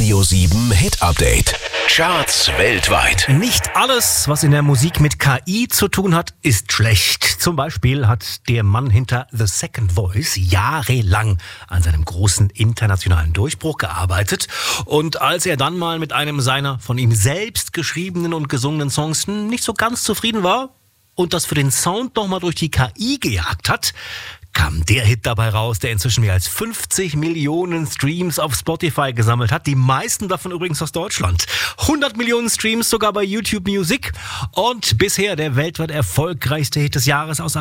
Radio 7 Hit Update. Charts weltweit. Nicht alles, was in der Musik mit KI zu tun hat, ist schlecht. Zum Beispiel hat der Mann hinter The Second Voice jahrelang an seinem großen internationalen Durchbruch gearbeitet. Und als er dann mal mit einem seiner von ihm selbst geschriebenen und gesungenen Songs nicht so ganz zufrieden war und das für den Sound nochmal durch die KI gejagt hat, kam der Hit dabei raus, der inzwischen mehr als 50 Millionen Streams auf Spotify gesammelt hat. Die meisten davon übrigens aus Deutschland. 100 Millionen Streams sogar bei YouTube Music. Und bisher der weltweit erfolgreichste Hit des Jahres aus